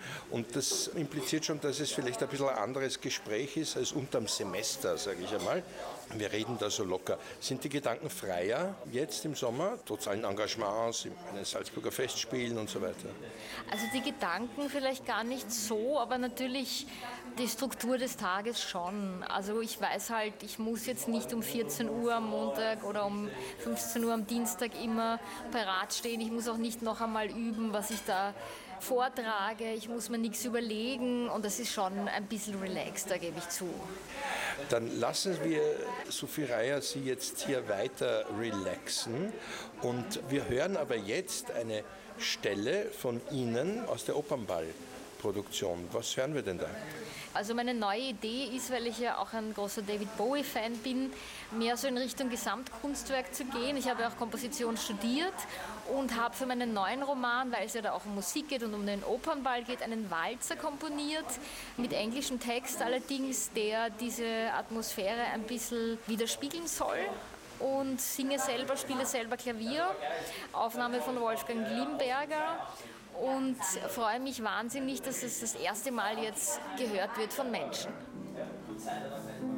Und das impliziert schon, dass es vielleicht ein bisschen ein anderes Gespräch ist als unterm Semester, sage ich einmal. Wir reden da so locker. Sind die Gedanken freier jetzt im Sommer, trotz allen Engagements, in den Salzburger Festspielen und so weiter? Also die Gedanken vielleicht gar nicht so, aber natürlich die Struktur des Tages schon. Also ich weiß halt, ich muss jetzt nicht um 14 Uhr am Montag oder um 15 Uhr am Dienstag immer parat stehen. Ich muss auch nicht noch einmal üben, was ich da vortrage. Ich muss mir nichts überlegen und das ist schon ein bisschen relaxed, da gebe ich zu. Dann lassen wir Sophie Reyer Sie jetzt hier weiter relaxen und wir hören aber jetzt eine Stelle von Ihnen aus der Opernball-Produktion. Was hören wir denn da? Also meine neue Idee ist, weil ich ja auch ein großer David Bowie-Fan bin, mehr so in Richtung Gesamtkunstwerk zu gehen. Ich habe ja auch Komposition studiert und habe für meinen neuen Roman, weil es ja da auch um Musik geht und um den Opernball geht, einen Walzer komponiert, mit englischem Text allerdings, der diese Atmosphäre ein bisschen widerspiegeln soll. Und singe selber, spiele selber Klavier. Aufnahme von Wolfgang Limberger. Und freue mich wahnsinnig, dass es das erste Mal jetzt gehört wird von Menschen.